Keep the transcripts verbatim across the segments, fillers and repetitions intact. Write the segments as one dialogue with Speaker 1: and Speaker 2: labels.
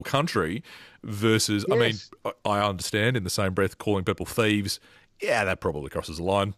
Speaker 1: country versus,
Speaker 2: Yes.
Speaker 1: I mean, I I understand in the same breath calling people thieves. Yeah, that probably crosses the line.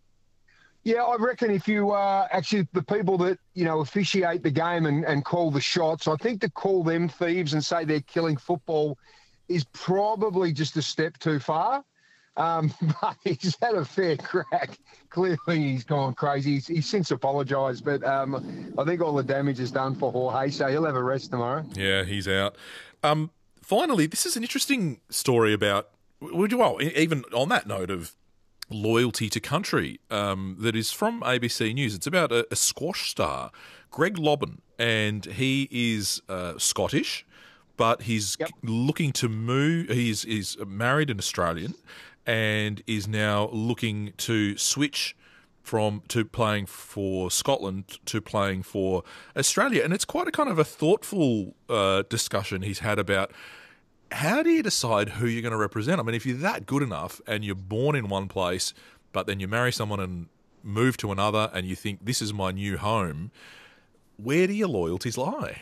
Speaker 2: Yeah, I reckon if you uh, actually the people that you know officiate the game and, and call the shots, I think to call them thieves and say they're killing football is probably just a step too far. Um, but he's had a fair crack. Clearly, he's gone crazy. He's, he's since apologised, but um, I think all the damage is done for Jorge, so he'll have a rest tomorrow.
Speaker 1: Yeah, he's out. Um, finally, this is an interesting story about, well, even on that note of loyalty to country, um, that is from A B C News. It's about a, a squash star, Greg Lobban, and he is uh, Scottish, but he's
Speaker 2: Yep.
Speaker 1: looking to move. He's is married an Australian, and is now looking to switch from to playing for Scotland to playing for Australia. And it's quite a kind of a thoughtful uh, discussion he's had about how do you decide who you're going to represent? I mean, if you're that good enough and you're born in one place, but then you marry someone and move to another and you think, this is my new home, where do your loyalties lie?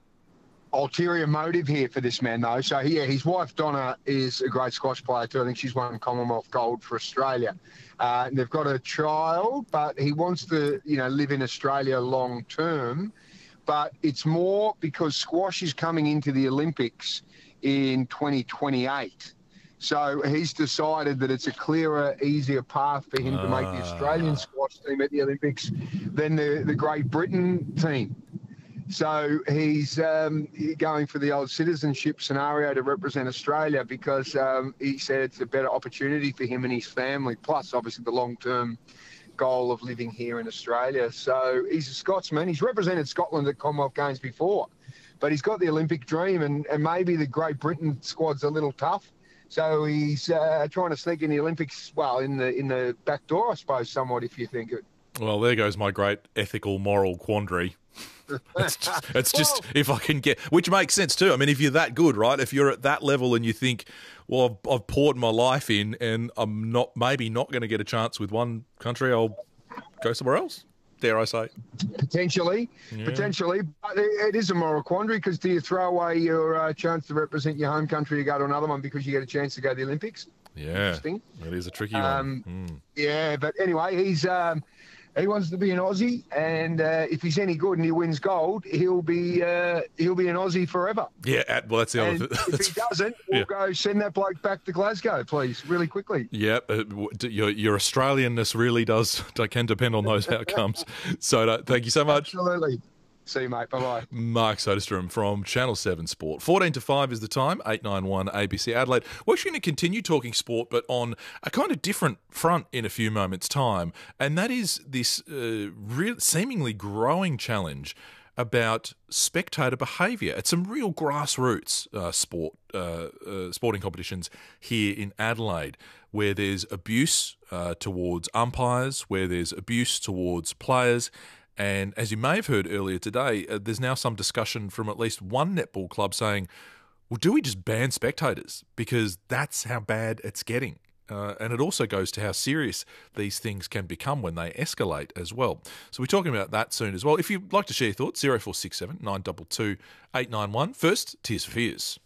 Speaker 2: Ulterior motive here for this man, though. So, yeah, his wife, Donna, is a great squash player, too. I think she's won Commonwealth gold for Australia. Uh, and they've got a child, but he wants to, you know, live in Australia long term. But it's more because squash is coming into the Olympics in twenty twenty-eight. So he's decided that it's a clearer, easier path for him to make the Australian squash team at the Olympics than the, the Great Britain team. So he's um, going for the old citizenship scenario to represent Australia because um, he said it's a better opportunity for him and his family, plus obviously the long-term goal of living here in Australia. So he's a Scotsman. He's represented Scotland at Commonwealth Games before, but he's got the Olympic dream, and, and maybe the Great Britain squad's a little tough. So he's uh, trying to sneak in the Olympics, well, in the in the back door, I suppose, somewhat, if you think it.
Speaker 1: Well, there goes my great ethical, moral quandary. It's just, it's just
Speaker 2: Well,
Speaker 1: if I can get, which makes sense too. I mean, if you're that good, right? If you're at that level and you think, well, I've, I've poured my life in, and I'm not maybe not going to get a chance with one country, I'll go somewhere else. Dare I say?
Speaker 2: Potentially,
Speaker 1: Yeah.
Speaker 2: potentially. But it it is a moral quandary because do you throw away your uh, chance to represent your home country to go to another one because you get a chance to go to the Olympics?
Speaker 1: Yeah,
Speaker 2: Interesting.
Speaker 1: that is a tricky
Speaker 2: Um,
Speaker 1: one. Mm.
Speaker 2: Yeah, but anyway, he's um, he wants to be an Aussie, and uh, if he's any good and he wins gold, he'll be uh, he'll be an Aussie forever.
Speaker 1: Yeah, at, well, that's the
Speaker 2: And
Speaker 1: other.
Speaker 2: if he doesn't, we'll
Speaker 1: yeah.
Speaker 2: go send that bloke back to Glasgow, please, really quickly.
Speaker 1: Yeah, uh, w- d- your your Australianness really does can depend on those outcomes. So, uh, thank you so much.
Speaker 2: Absolutely. See you, mate. Bye-bye.
Speaker 1: Mark Soderstrom from Channel seven Sport. fourteen to five is the time, eight nine one A B C Adelaide. We're actually going to continue talking sport, but on a kind of different front in a few moments' time, and that is this uh, real, seemingly growing challenge about spectator behaviour at some real grassroots uh, sport uh, uh, sporting competitions here in Adelaide, where there's abuse uh, towards umpires, where there's abuse towards players. And as you may have heard earlier today, uh, there's now some discussion from at least one netball club saying, well, do we just ban spectators? Because that's how bad it's getting. Uh, and it also goes to how serious these things can become when they escalate as well. So we're talking about that soon as well. If you'd like to share your thoughts, zero four six seven nine two two eight nine one. First, Tears for Fears.